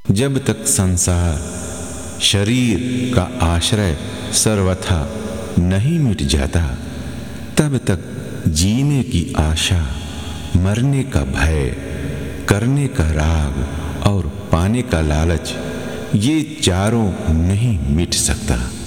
जब तक संसार शरीर का आश्रय सर्वथा नहीं मिट जाता, तब तक जीने की आशा, मरने का भय, करने का राग और पाने का लालच, ये चारों नहीं मिट सकता।